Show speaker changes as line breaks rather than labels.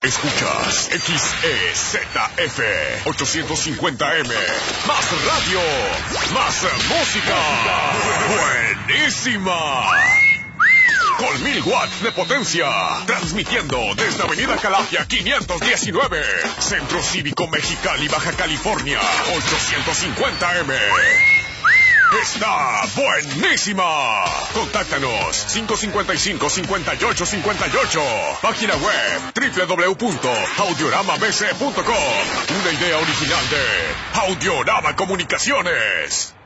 Escuchas XEZF 850M. Más radio, más música. Buenísima. Con 1000 watts de potencia. Transmitiendo desde Avenida Calafia 519. Centro Cívico Mexicali, Baja California. 850M. Está buenísima. Contáctanos 555-5858. Página web www.audioramabc.com. Una idea original de Audiorama Comunicaciones.